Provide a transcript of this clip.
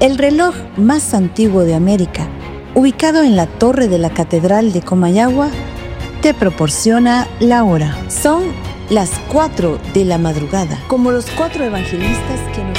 El reloj más antiguo de América, ubicado en la torre de la Catedral de Comayagua, te proporciona la hora. Son las 4 de la madrugada, como los 4 evangelistas que nos